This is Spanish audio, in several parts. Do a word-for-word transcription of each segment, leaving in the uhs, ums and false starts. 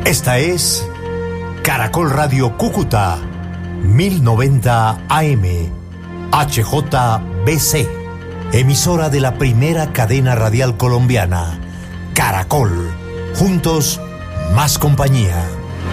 Esta es Caracol Radio Cúcuta, mil noventa A M, H J B C, emisora de la primera cadena radial colombiana, Caracol, juntos más compañía.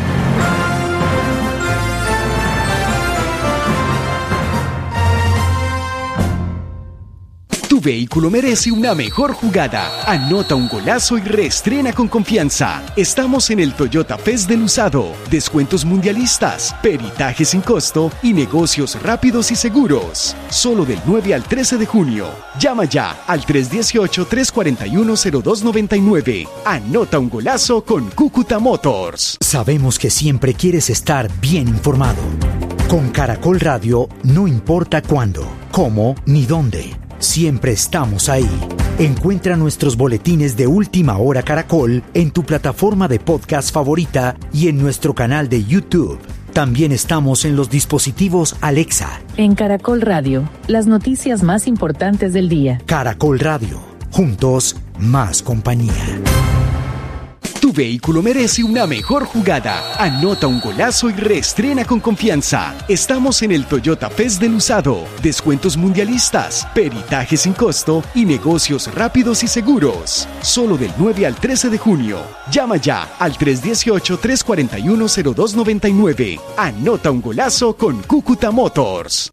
Tu vehículo merece una mejor jugada. Anota un golazo y reestrena con confianza. Estamos en el Toyota Fest del Usado. Descuentos mundialistas, peritaje sin costo y negocios rápidos y seguros. Solo del nueve al trece de junio. Llama ya al tres uno ocho, tres cuatro uno, cero dos nueve nueve. Anota un golazo con Cúcuta Motors. Sabemos que siempre quieres estar bien informado. Con Caracol Radio no importa cuándo, cómo ni dónde. Siempre estamos ahí. Encuentra nuestros boletines de Última Hora Caracol en tu plataforma de podcast favorita y en nuestro canal de YouTube. También estamos en los dispositivos Alexa. En Caracol Radio, las noticias más importantes del día. Caracol Radio, juntos, más compañía. Tu vehículo merece una mejor jugada. Anota un golazo y reestrena con confianza. Estamos en el Toyota Fest del Usado. Descuentos mundialistas, peritaje sin costo y negocios rápidos y seguros. Solo del nueve al trece de junio. Llama ya al tres uno ocho, tres cuatro uno, cero dos nueve nueve. Anota un golazo con Cúcuta Motors.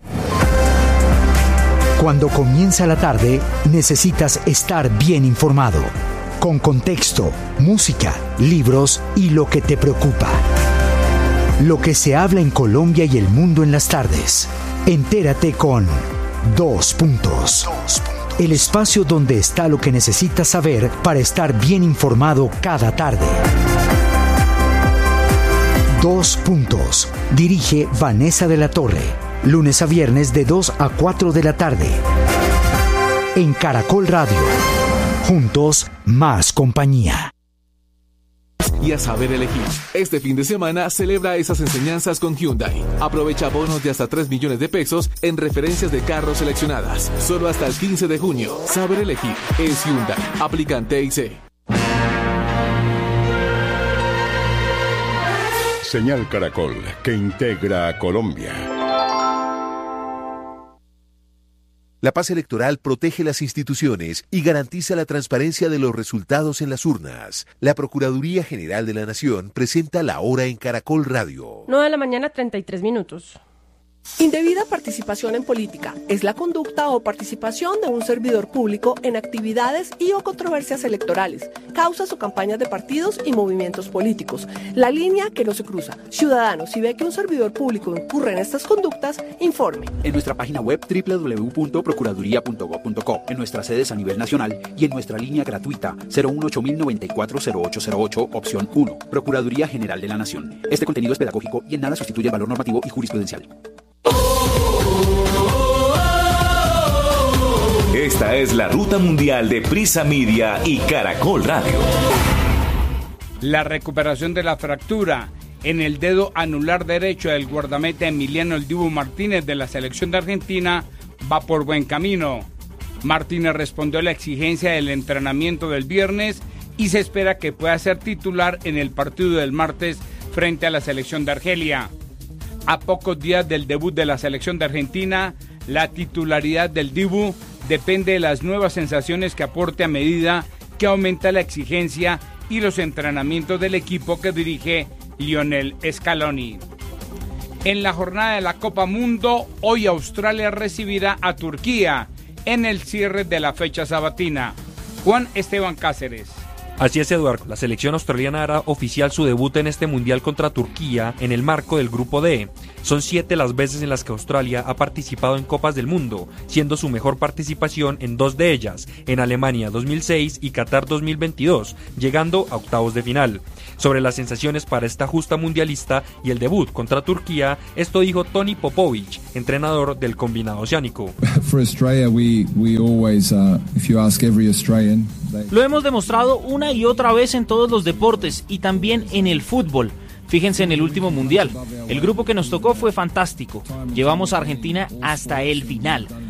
Cuando comienza la tarde, necesitas estar bien informado. Con contexto, música, libros y lo que te preocupa. Lo que se habla en Colombia y el mundo en las tardes. Entérate con Dos Puntos. El espacio donde está lo que necesitas saber para estar bien informado cada tarde. Dos Puntos. Dirige Vanessa de la Torre. Lunes a viernes de dos a cuatro de la tarde. En Caracol Radio. Juntos, más compañía. Y a saber elegir. Este fin de semana celebra esas enseñanzas con Hyundai. Aprovecha bonos de hasta tres millones de pesos en referencias de carros seleccionadas. Solo hasta el quince de junio. Saber elegir es Hyundai. Aplican T I C. Señal Caracol, que integra a Colombia. La paz electoral protege las instituciones y garantiza la transparencia de los resultados en las urnas. La Procuraduría General de la Nación presenta la hora en Caracol Radio. nueve de la mañana, treinta y tres minutos. Indebida participación en política es la conducta o participación de un servidor público en actividades y o controversias electorales, causas o campañas de partidos y movimientos políticos. La línea que no se cruza. Ciudadano, si ve que un servidor público incurre en estas conductas, informe. En nuestra página web doble u doble u doble u punto procuraduría punto gob punto co, en nuestras sedes a nivel nacional y en nuestra línea gratuita cero uno ocho mil noventa y cuatro cero ocho cero ocho, opción uno. Procuraduría General de la Nación. Este contenido es pedagógico y en nada sustituye el valor normativo y jurisprudencial. Esta es la ruta mundial de Prisa Media y Caracol Radio. La recuperación de la fractura en el dedo anular derecho del guardameta Emiliano El Dibu Martínez de la selección de Argentina va por buen camino. Martínez respondió a la exigencia del entrenamiento del viernes y se espera que pueda ser titular en el partido del martes frente a la selección de Argelia. A pocos días del debut de la selección de Argentina, la titularidad del Dibu depende de las nuevas sensaciones que aporte a medida que aumenta la exigencia y los entrenamientos del equipo que dirige Lionel Scaloni. En la jornada de la Copa Mundo, hoy Australia recibirá a Turquía en el cierre de la fecha sabatina. Juan Esteban Cáceres. Así es, Eduardo. La selección australiana hará oficial su debut en este mundial contra Turquía en el marco del Grupo D. Son siete las veces en las que Australia ha participado en Copas del Mundo, siendo su mejor participación en dos de ellas, en Alemania dos mil seis y Qatar dos mil veintidós, llegando a octavos de final. Sobre las sensaciones para esta justa mundialista y el debut contra Turquía, esto dijo Tony Popovic, entrenador del combinado oceánico. For Australia, we we always, uh, if you ask every Australian, they... Lo hemos demostrado una y otra vez en todos los deportes y también en el fútbol. Fíjense en el último mundial. El grupo que nos tocó fue fantástico. Llevamos a Argentina hasta el final.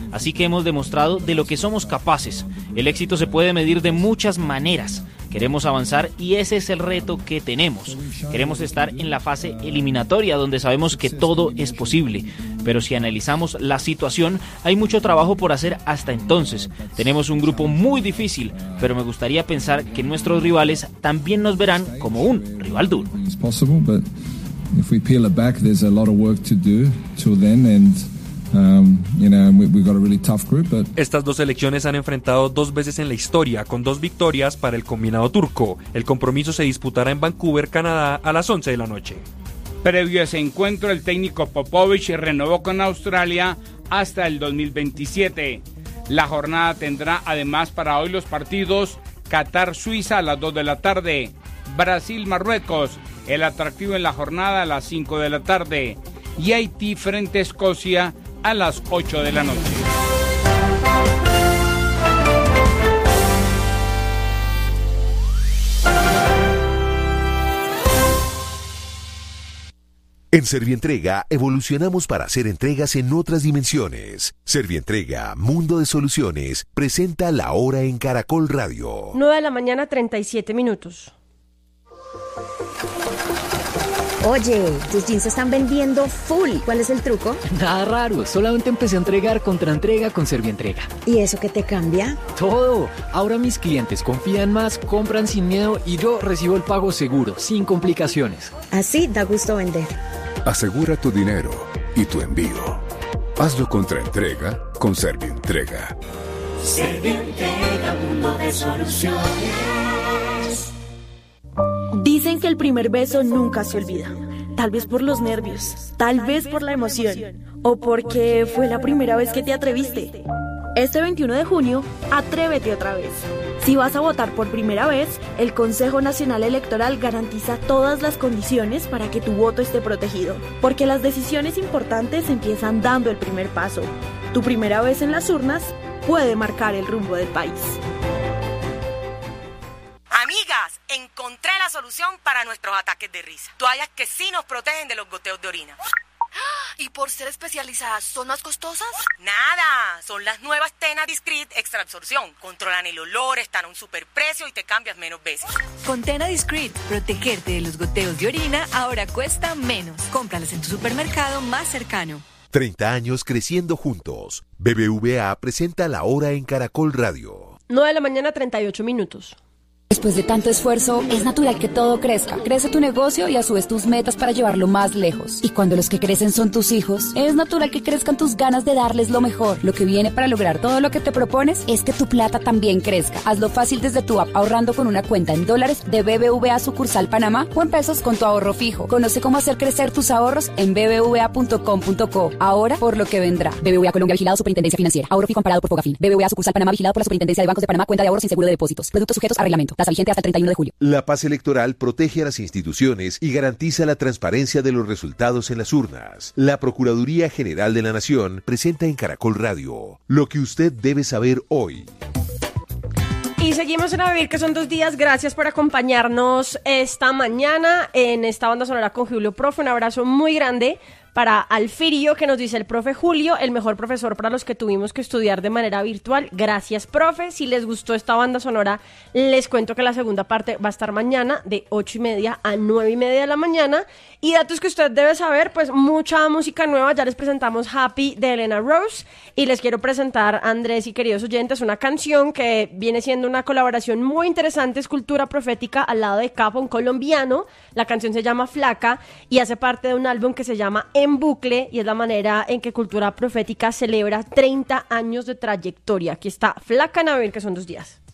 así que hemos demostrado de lo que somos capaces. El éxito se puede medir de muchas maneras. Queremos avanzar y ese es el reto que tenemos. Queremos estar en la fase eliminatoria donde sabemos que todo es posible. Pero si analizamos la situación, hay mucho trabajo por hacer hasta entonces. Tenemos un grupo muy difícil, pero me gustaría pensar que nuestros rivales también nos verán como un rival duro. If we peel it back, there's a lot of work to do till then, and um, you know we, we've got a really tough group. But estas dos selecciones han enfrentado dos veces en la historia, con dos victorias para el combinado turco. El compromiso se disputará en Vancouver, Canadá, a las once de la noche. Previo a ese encuentro, el técnico Popovich renovó con Australia hasta el dos mil veintisiete. La jornada tendrá además para hoy los partidos Qatar-Suiza a las dos de la tarde, Brasil-Marruecos, el atractivo en la jornada a las cinco de la tarde, y Haití frente a Escocia a las ocho de la noche. En Servientrega evolucionamos para hacer entregas en otras dimensiones. Servientrega, Mundo de Soluciones, presenta La Hora en Caracol Radio. nueve de la mañana, treinta y siete minutos. Oye, tus jeans se están vendiendo full. ¿Cuál es el truco? Nada raro, solamente empecé a entregar contra entrega con Servientrega. ¿Y eso qué te cambia? Todo. Ahora mis clientes confían más, compran sin miedo y yo recibo el pago seguro, sin complicaciones. Así da gusto vender. Asegura tu dinero y tu envío. Hazlo contra entrega con Servientrega. Servientrega, mundo de soluciones. Dicen que el primer beso nunca se olvida. Tal vez por los nervios, tal vez por la emoción, o porque fue la primera vez que te atreviste. Este veintiuno de junio, atrévete otra vez. Si vas a votar por primera vez, el Consejo Nacional Electoral garantiza todas las condiciones para que tu voto esté protegido, porque las decisiones importantes empiezan dando el primer paso. Tu primera vez en las urnas puede marcar el rumbo del país. Amigas, encontré la solución para nuestros ataques de risa. Toallas que sí nos protegen de los goteos de orina. ¿Y por ser especializadas, son más costosas? Nada, son las nuevas Tena Discreet Extra Absorción. Controlan el olor, están a un superprecio y te cambias menos veces. Con Tena Discreet, protegerte de los goteos de orina ahora cuesta menos. Cómpralas en tu supermercado más cercano. treinta años creciendo juntos. B B V A presenta La Hora en Caracol Radio. nueve de la mañana, treinta y ocho minutos. Después de tanto esfuerzo, es natural que todo crezca. Crece tu negocio y a su vez tus metas para llevarlo más lejos. Y cuando los que crecen son tus hijos, es natural que crezcan tus ganas de darles lo mejor. Lo que viene para lograr todo lo que te propones es que tu plata también crezca. Hazlo fácil desde tu app ahorrando con una cuenta en dólares de B B V A sucursal Panamá o en pesos con tu ahorro fijo. Conoce cómo hacer crecer tus ahorros en b b v a punto com punto co. Ahora por lo que vendrá. B B V A Colombia, vigilado Superintendencia Financiera. Ahorro fijo amparado por Fogafín. B B V A sucursal Panamá, vigilado por la Superintendencia de Bancos de Panamá. Cuenta de ahorros sin seguro de depósitos. Productos sujetos a reglamento. Tasa vigente hasta el treinta y uno de julio. La paz electoral protege a las instituciones y garantiza la transparencia de los resultados en las urnas. La Procuraduría General de la Nación presenta en Caracol Radio lo que usted debe saber hoy. Y seguimos en A Vivir, que son dos días. Gracias por acompañarnos esta mañana en esta banda sonora con Julio Profe. Un abrazo muy grande para Alfirio, que nos dice el profe Julio, el mejor profesor para los que tuvimos que estudiar de manera virtual. Gracias, profe. Si les gustó esta banda sonora, les cuento que la segunda parte va a estar mañana de ocho y media a nueve y media de la mañana. Y datos que usted debe saber, pues mucha música nueva. Ya les presentamos Happy de Elena Rose y les quiero presentar, Andrés y queridos oyentes, una canción que viene siendo una colaboración muy interesante, es Cultura Profética al lado de Capa, un colombiano. La canción se llama Flaca y hace parte de un álbum que se llama En Bucle, y es la manera en que Cultura Profética celebra treinta años de trayectoria. Aquí está Flaca en A Vivir, que son dos días.